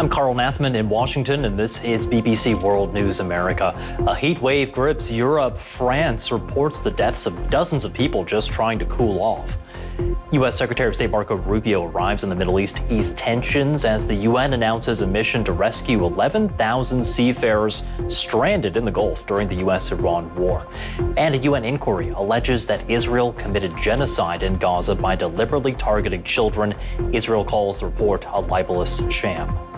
I'm Carl Nassman in Washington, and this is BBC World News America. A heat wave grips Europe. France reports the deaths of dozens of people just trying to cool off. U.S. Secretary of State Marco Rubio arrives in the Middle East to ease tensions as the UN announces a mission to rescue 11,000 seafarers stranded in the Gulf during the U.S.-Iran war. And a UN inquiry alleges that Israel committed genocide in Gaza by deliberately targeting children. Israel calls the report a libelous sham.